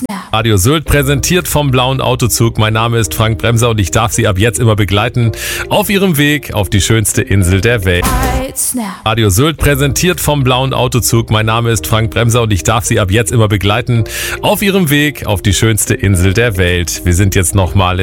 Radio Sylt präsentiert vom Blauen Autozug. Mein Name ist Frank Bremser und ich darf Sie ab jetzt immer begleiten auf Ihrem Weg auf die schönste Insel der Welt. Radio Sylt präsentiert vom Blauen Autozug. Mein Name ist Frank Bremser und ich darf Sie ab jetzt immer begleiten auf Ihrem Weg auf die schönste Insel der Welt. Wir sind jetzt nochmal